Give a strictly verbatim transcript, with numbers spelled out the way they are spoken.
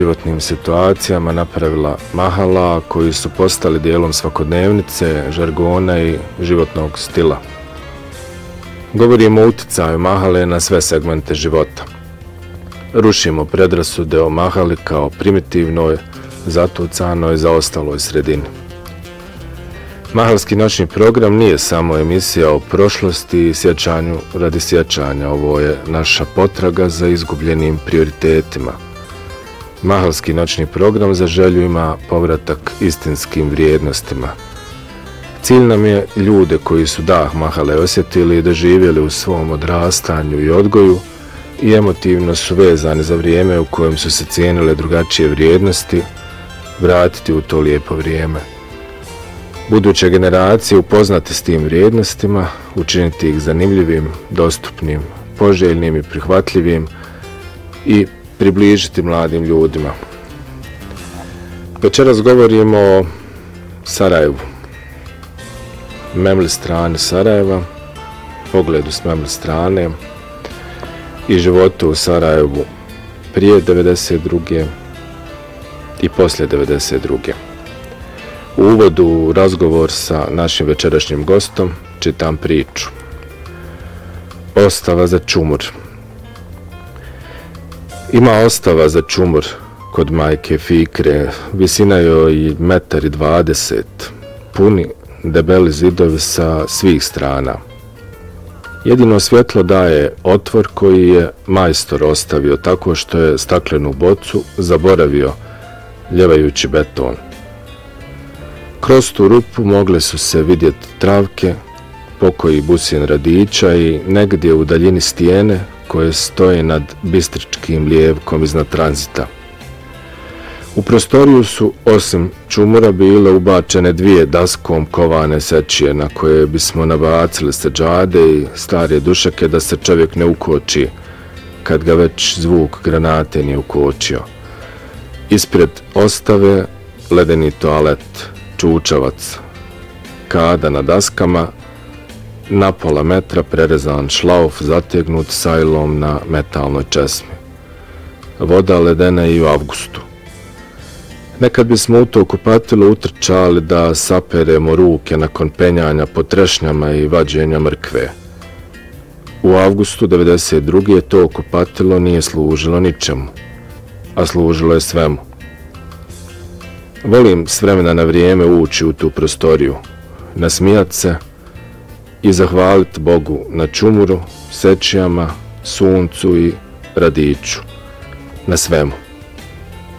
životnim situacijama napravila mahala koji su postali dijelom svakodnevnice, žargona i životnog stila. Govorimo o uticaju mahale na sve segmente života. Rušimo predrasude o mahali kao primitivnoj, zatucanoj, zaostaloj sredini. Mahalski noćni program nije samo emisija o prošlosti i sjećanju radi sjećanja. Ovo je naša potraga za izgubljenim prioritetima. Mahalski noćni program za želju ima povratak istinskim vrijednostima. Cilj nam je ljude koji su dah mahale osjetili i doživjeli u svom odrastanju i odgoju i emotivno su vezani za vrijeme u kojem su se cijenile drugačije vrijednosti, vratiti u to lijepo vrijeme. Buduće generacije upoznati s tim vrijednostima, učiniti ih zanimljivim, dostupnim, poželjnim i prihvatljivim i približiti mladim ljudima. Večeras govorimo o Sarajevu, memli strane Sarajeva, pogledu s memli strane i životu u Sarajevu prije devedeset druge i poslije devedeset druge. U uvodu u razgovor sa našim večerašnjim gostom čitam priču. Ostava za čumur. Ima ostava za čumur kod majke Fikre, visina joj metar i dvadeset, puni debeli zidovi sa svih strana. Jedino svjetlo daje otvor koji je majstor ostavio tako što je staklenu bocu zaboravio ljevajući beton. Kroz tu rupu mogle su se vidjeti travke, pokoji busin radića i negdje u daljini stijene koje stoje nad bistričkim lijevkom iznad tranzita. U prostoriju su, osim čumura, bile ubačene dvije daskom kovane sečije na koje bismo nabacili seđade i stare dušake da se čovjek ne ukoči kad ga već zvuk granate nije ukočio. Ispred ostave ledeni toalet, čučavac, kada na daskama, na pola metra prerezan šlauf zategnut sajlom na metalnoj česmi. Voda ledena i u avgustu. Nekad bismo u to kupatilo utrčali da saperemo ruke nakon penjanja po trešnjama i vađenja mrkve. U avgustu devedeset druge to kupatilo nije služilo ničemu, a služilo je svemu. Volim s vremena na vrijeme ući u tu prostoriju, nasmijat se i zahvaliti Bogu na čumuru, sečijama, suncu i radiću, na svemu.